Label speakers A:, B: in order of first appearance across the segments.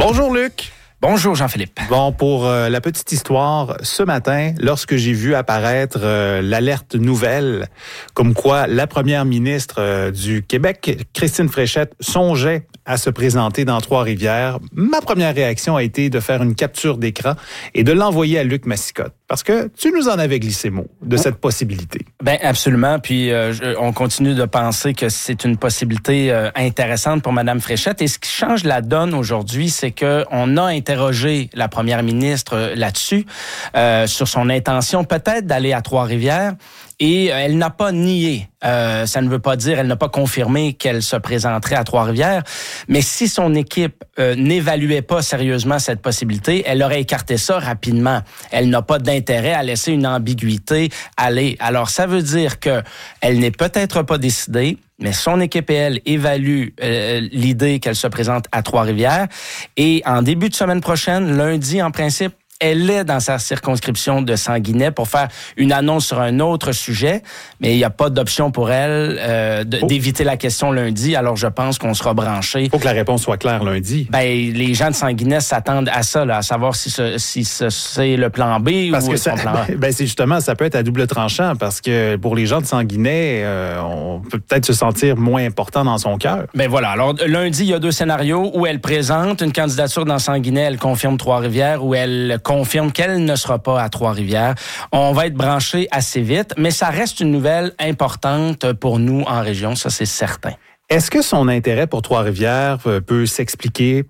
A: Bonjour Luc.
B: Bonjour Jean-Philippe.
A: Bon, pour la petite histoire, ce matin, lorsque j'ai vu apparaître l'alerte nouvelle, comme quoi la première ministre du Québec, Christine Fréchette, songeait à se présenter dans Trois-Rivières, ma première réaction a été de faire une capture d'écran et de l'envoyer à Luc Massicotte. Parce que tu nous en avais glissé mot de cette possibilité.
B: Ben absolument. Puis on continue de penser que c'est une possibilité intéressante pour Madame Fréchette. Et ce qui change la donne aujourd'hui, c'est que on a interrogé la première ministre là-dessus, sur son intention peut-être d'aller à Trois-Rivières. Et elle n'a pas nié. Ça ne veut pas dire, elle n'a pas confirmé qu'elle se présenterait à Trois-Rivières. Mais si son équipe n'évaluait pas sérieusement cette possibilité, elle aurait écarté ça rapidement. Elle n'a pas d'intérêt à laisser une ambiguïté aller. Alors, ça veut dire que elle n'est peut-être pas décidée, mais son équipe et elle évaluent l'idée qu'elle se présente à Trois-Rivières. Et en début de semaine prochaine, lundi, en principe, elle est dans sa circonscription de Sanguinet pour faire une annonce sur un autre sujet, mais il n'y a pas d'option pour elle d'éviter la question lundi. Alors, je pense qu'on sera branché.
A: Il faut que la réponse soit claire lundi.
B: Ben, les gens de Sanguinet s'attendent à ça, là, à savoir si c'est le plan B
A: parce
B: ou
A: que
B: son plan A.
A: Ben, c'est justement, ça peut être à double tranchant parce que pour les gens de Sanguinet, on peut peut-être se sentir moins important dans son cœur.
B: Ben voilà. Alors, lundi, il y a deux scénarios où elle présente une candidature dans Sanguinet, elle confirme Trois-Rivières, où elle confirme qu'elle ne sera pas à Trois-Rivières. On va être branché assez vite, mais ça reste une nouvelle importante pour nous en région, ça c'est certain.
A: Est-ce que son intérêt pour Trois-Rivières peut s'expliquer,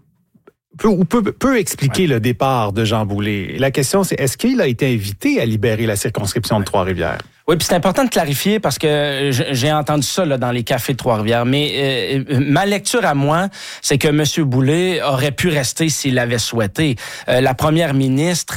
A: peut expliquer le départ de Jean Boulet? La question c'est, est-ce qu'il a été invité à libérer la circonscription de Trois-Rivières?
B: Oui, puis c'est important de clarifier parce que j'ai entendu ça là, dans les cafés de Trois-Rivières. Mais ma lecture à moi, c'est que M. Boulet aurait pu rester s'il l'avait souhaité. La première ministre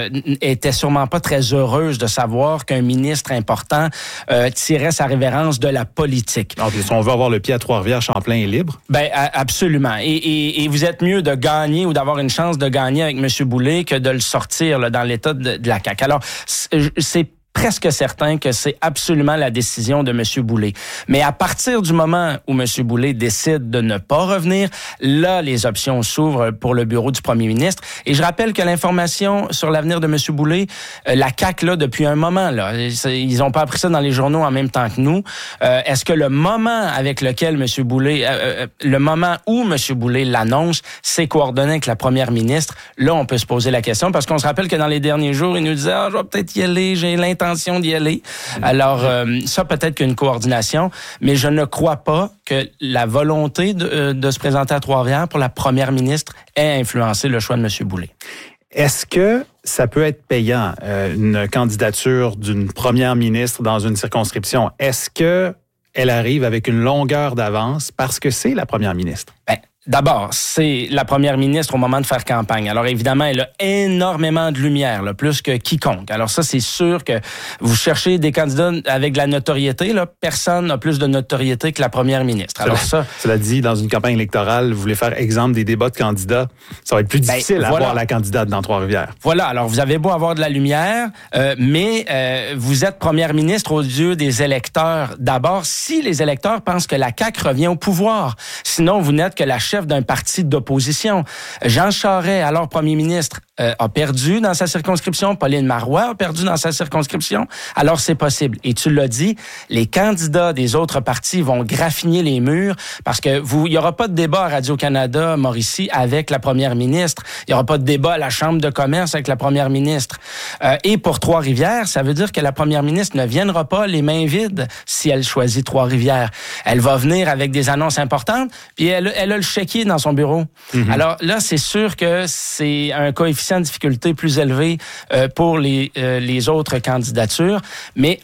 B: était sûrement pas très heureuse de savoir qu'un ministre important tirait sa révérence de la politique.
A: Donc, si on veut avoir le pied à Trois-Rivières, Champlain est libre?
B: Ben absolument. Et vous êtes mieux de gagner ou d'avoir une chance de gagner avec M. Boulet que de le sortir là, dans l'état de la CAQ. Alors, c'est presque certain que c'est absolument la décision de M. Boulet. Mais à partir du moment où M. Boulet décide de ne pas revenir, là, les options s'ouvrent pour le bureau du premier ministre. Et je rappelle que l'information sur l'avenir de M. Boulet, la CAQ, là, depuis un moment, là, ils n'ont pas appris ça dans les journaux en même temps que nous. Est-ce que le moment avec lequel M. Boulet, le moment où M. Boulet l'annonce, c'est coordonné avec la première ministre? Là, on peut se poser la question parce qu'on se rappelle que dans les derniers jours, il nous disait, je vais peut-être y aller, j'ai l'intention d'y aller. Alors, ça peut-être qu'une coordination, mais je ne crois pas que la volonté de se présenter à Trois-Rivières pour la première ministre ait influencé le choix de M. Boulet.
A: Est-ce que ça peut être payant, une candidature d'une première ministre dans une circonscription? Est-ce que elle arrive avec une longueur d'avance parce que c'est la première ministre?
B: D'abord, c'est la première ministre au moment de faire campagne. Alors évidemment, elle a énormément de lumière, là, plus que quiconque. Alors ça, c'est sûr que vous cherchez des candidats avec de la notoriété. Là, personne n'a plus de notoriété que la première ministre. Alors
A: Cela dit, dans une campagne électorale, vous voulez faire exemple des débats de candidats, ça va être plus difficile à avoir la candidate dans Trois-Rivières.
B: Voilà. Alors vous avez beau avoir de la lumière, mais vous êtes première ministre aux yeux des électeurs. D'abord, si les électeurs pensent que la CAQ revient au pouvoir, sinon vous n'êtes que la chef d'un parti d'opposition. Jean Charest, alors premier ministre, a perdu dans sa circonscription. Pauline Marois a perdu dans sa circonscription. Alors, c'est possible. Et tu l'as dit, les candidats des autres partis vont graffiner les murs parce que il y aura pas de débat à Radio-Canada, Mauricie, avec la première ministre. Il y aura pas de débat à la Chambre de commerce avec la première ministre. Et pour Trois-Rivières, ça veut dire que la première ministre ne viendra pas les mains vides si elle choisit Trois-Rivières. Elle va venir avec des annonces importantes, puis elle a le chéquier dans son bureau. Mm-hmm. Alors là, c'est sûr que c'est un coefficient de difficulté plus élevé pour les autres candidatures, mais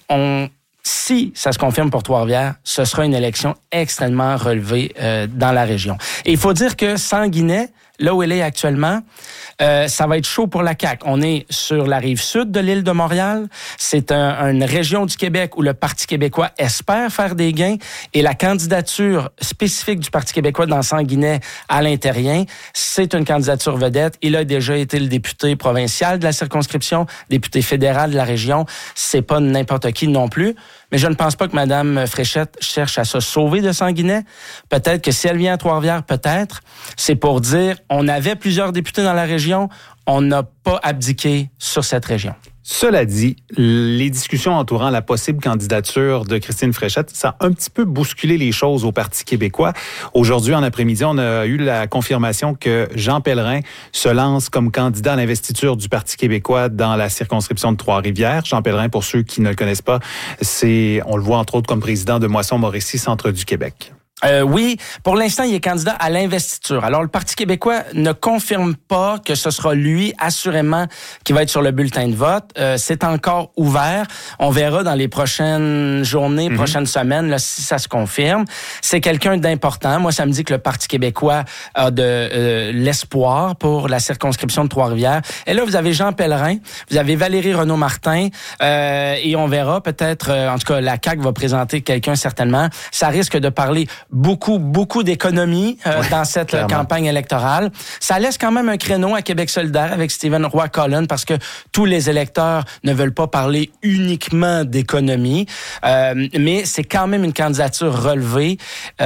B: si ça se confirme pour Trois-Rivières, ce sera une élection extrêmement relevée dans la région. Et il faut dire que Sanguinet, là où elle est actuellement, ça va être chaud pour la CAQ. On est sur la rive sud de l'île de Montréal. C'est une région du Québec où le Parti québécois espère faire des gains et la candidature spécifique du Parti québécois dans Sanguinet, Alain Terrien, c'est une candidature vedette. Il a déjà été le député provincial de la circonscription, député fédéral de la région. C'est pas n'importe qui non plus. mais je ne pense pas que Mme Fréchette cherche à se sauver de Sanguinet. Peut-être que si elle vient à Trois-Rivières, peut-être, c'est pour dire on avait plusieurs députés dans la région, on n'a pas abdiqué sur cette région.
A: Cela dit, les discussions entourant la possible candidature de Christine Fréchette, ça a un petit peu bousculé les choses au Parti québécois. Aujourd'hui, en après-midi, on a eu la confirmation que Jean Pellerin se lance comme candidat à l'investiture du Parti québécois dans la circonscription de Trois-Rivières. Jean Pellerin, pour ceux qui ne le connaissent pas, on le voit entre autres comme président de Moisson-Mauricie, centre du Québec.
B: Oui, pour l'instant, il est candidat à l'investiture. Alors, le Parti québécois ne confirme pas que ce sera lui, assurément, qui va être sur le bulletin de vote. C'est encore ouvert. On verra dans les prochaines journées, prochaines semaines, là, si ça se confirme. C'est quelqu'un d'important. Moi, ça me dit que le Parti québécois a de l'espoir pour la circonscription de Trois-Rivières. Et là, vous avez Jean Pellerin, vous avez Valérie Renaud-Martin, et on verra peut-être, en tout cas, la CAQ va présenter quelqu'un certainement. Ça risque de parler beaucoup d'économies dans cette campagne électorale. Ça laisse quand même un créneau à Québec solidaire avec Stephen Roy-Collin parce que tous les électeurs ne veulent pas parler uniquement d'économie. Mais c'est quand même une candidature relevée.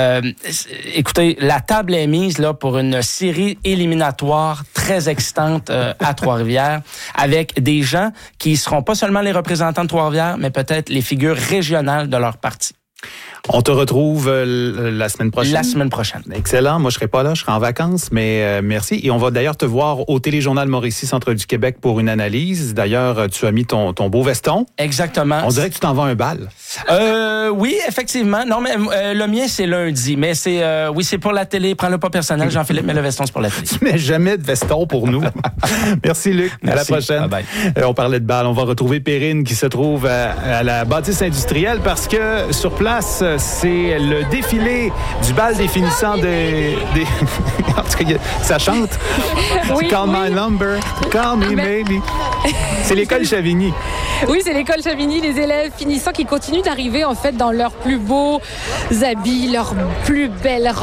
B: Écoutez, la table est mise là pour une série éliminatoire très excitante à Trois-Rivières avec des gens qui seront pas seulement les représentants de Trois-Rivières, mais peut-être les figures régionales de leur parti.
A: On te retrouve la semaine prochaine.
B: La semaine prochaine.
A: Excellent. Moi, je serai pas là. Je serai en vacances, mais merci. Et on va d'ailleurs te voir au Téléjournal Mauricie, Centre du Québec, pour une analyse. D'ailleurs, tu as mis ton beau veston.
B: Exactement.
A: On dirait que tu t'en vas à un bal.
B: Oui, effectivement. Non, mais le mien, c'est lundi. Mais c'est pour la télé. Prends-le pas personnel, Jean-Philippe, mais le veston, c'est pour la télé.
A: Tu mets jamais de veston pour nous. Merci, Luc. Merci. À la prochaine.
B: Bye.
A: On parlait de bal. On va retrouver Perrine qui se trouve à la bâtisse industrielle parce que sur place, c'est le défilé du bal des finissants des... En tout cas, ça chante.
C: Oui,
A: Call my number, call me maybe. C'est l'école Chavigny.
C: Oui, c'est l'école Chavigny, les élèves finissants qui continuent d'arriver en fait dans leurs plus beaux habits, leurs plus belles